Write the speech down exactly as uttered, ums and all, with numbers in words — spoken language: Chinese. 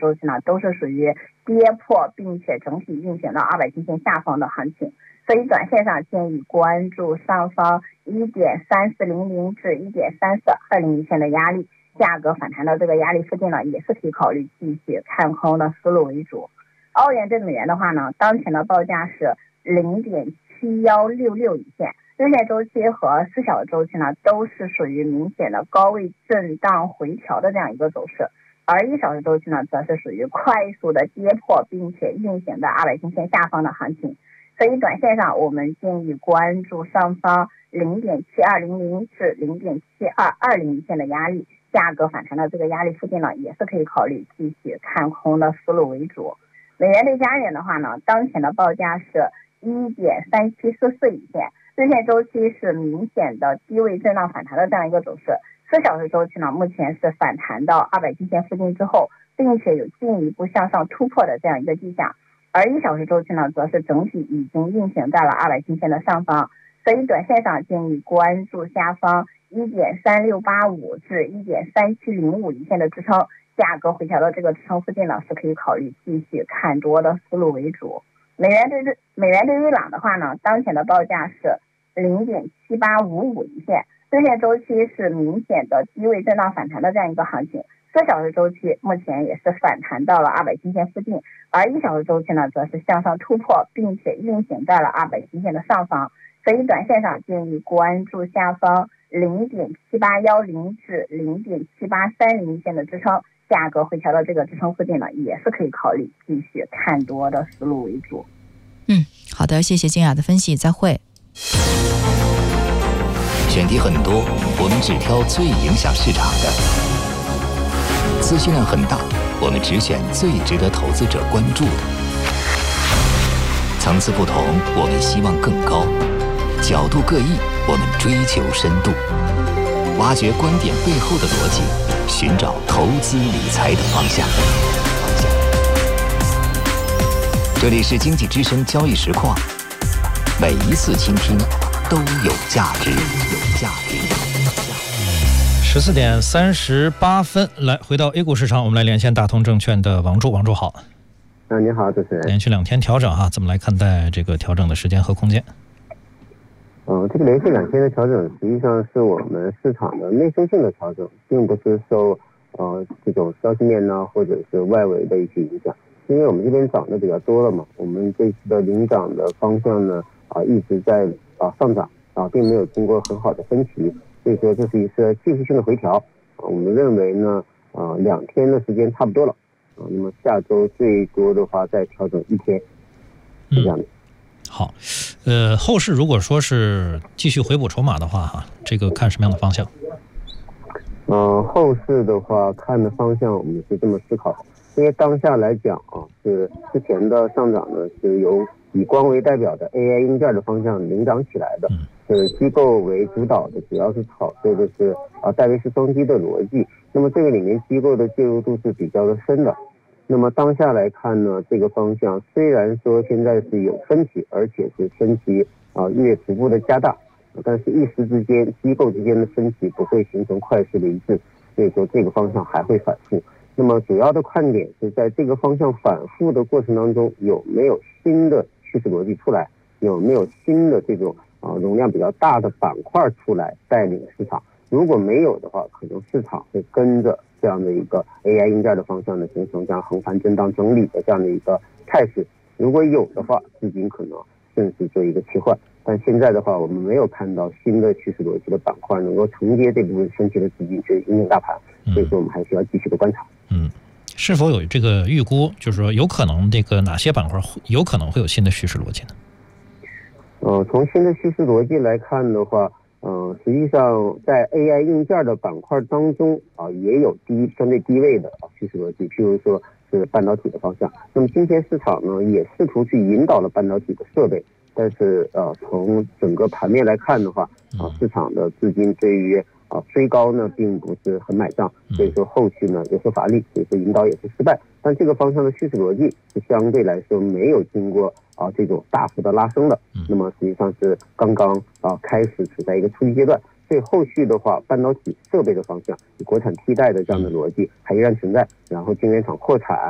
周期呢都是属于跌破并且整体运行到二百均线下方的行情，所以短线上建议关注上方 一点三四零零 至 一点三四二零 一线的压力，价格反弹到这个压力附近呢，也是可以考虑继续看空的思路为主。澳元对美元的话呢，当前的报价是 零点七一六六 一线，日线周期和四小周期呢都是属于明显的高位震荡回调的这样一个走势，而一小时周期呢则是属于快速的跌破并且运行的二百均线下方的行情，所以短线上我们建议关注上方 零点七二零零 至 零点七二二零 一线的压力，价格反弹到这个压力附近呢，也是可以考虑继续看空的思路为主。美元对加元的话呢，当前的报价是 一点三七四四 一线，日线周期是明显的低位震荡反弹的这样一个走势，四小时周期呢目前是反弹到二百均线附近之后，并且有进一步向上突破的这样一个迹象，而一小时周期呢则是整体已经运行在了二百均线的上方，所以短线上建议关注下方 一点三六八五 至 一点三七零五 一线的支撑，价格回调到这个支撑附近呢，是可以考虑继续看多的思路为主。美元对日美元对瑞郎的话呢，当前的报价是 零点七八五五 一线，日线周期是明显的低位震荡反弹的这样一个行情，四小时周期目前也是反弹到了二百均线附近，而一小时周期呢则是向上突破并且运行在了二百均线的上方，所以短线上建议关注下方 零点七八一零 至 零点七八三零 一线的支撑，价格回调到这个支撑附近呢，也是可以考虑继续看多的思路为主。 嗯，好的，谢谢金雅的分析，再会。 选题很多，我们只挑最影响市场的；资讯量很大，我们只选最值得投资者关注的。层次不同，我们希望更高；角度各异，我们追求深度。挖掘观点背后的逻辑，寻找投资理财的方向。这里是经济之声交易实况，每一次倾听都有价值，有价值。 十四点三十八分，来回到 A 股市场，我们来连线大通证券的王柱，王柱好。 啊，你好，主持人。 连续两天调整哈，怎么来看待这个调整的时间和空间？ 呃，这个连续两天的调整，实际上是我们市场的内生性的调整，并不是受呃这种消息面呢，或者是外围的一些影响。因为我们这边涨的比较多了嘛，我们这次的领涨的方向呢，啊一直在啊上涨啊，并没有经过很好的分歧，所以说这是一次技术性的回调。啊，我们认为呢，啊两天的时间差不多了，啊，那么下周最多的话再调整一天，是这样的。 嗯好，呃，后市如果说是继续回补筹码的话，哈，这个看什么样的方向？ 呃，后市的话看的方向，我们是这么思考，因为当下来讲啊，是之前的上涨呢是由以光为代表的 A I 硬件的方向领涨起来的，是机构为主导的，主要是炒作的是啊戴维斯双击的逻辑。那么这个里面机构的介入度是比较的深的。那么当下来看呢，这个方向虽然说现在是有分歧，而且是分歧啊越逐步的加大，但是一时之间机构之间的分歧不会形成快速的一致，所以说这个方向还会反复。那么主要的看点是在这个方向反复的过程当中，有没有新的趋势逻辑出来，有没有新的这种啊容量比较大的板块出来带领市场。如果没有的话，可能市场会跟着这样的一个 A I 硬件的方向呢，形成这样横盘震荡整理的这样的一个态势。如果有的话，资金可能顺势做一个切换。但现在的话，我们没有看到新的趋势逻辑的板块能够承接这部分升级的资金去引领大盘，所以说我们还需要继续的观察。 嗯，是否有这个预估，就是说有可能这个哪些板块有可能会有新的趋势逻辑呢？ 呃，从新的趋势逻辑来看的话，呃，实际上在 A I 硬件的板块当中啊，也有低相对低位的啊趋势逻辑，譬如说是半导体的方向。那么今天市场呢，也试图去引导了半导体的设备，但是呃，从整个盘面来看的话，啊，市场的资金对于啊追高呢，并不是很买账，所以说后续呢有所乏力，所以说引导也是失败。但这个方向的趋势逻辑是相对来说没有经过啊这种大幅的拉升的，那么实际上是刚刚啊开始处在一个初级阶段，所以后续的话，半导体设备的方向以国产替代的这样的逻辑还依然存在，然后晶圆厂扩产